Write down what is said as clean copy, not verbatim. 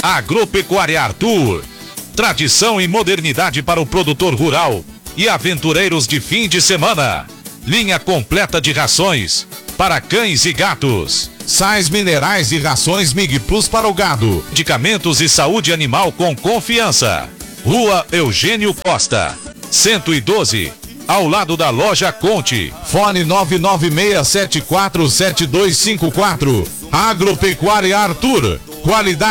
Agropecuária Arthur. Tradição e modernidade para o produtor rural e aventureiros de fim de semana. Linha completa de rações para cães e gatos. Sais minerais e rações Mig Plus para o gado. Medicamentos e saúde animal com confiança. Rua Eugênio Costa, 112, ao lado da Loja Conte. Fone 996747254. Agropecuária Arthur. Qualidade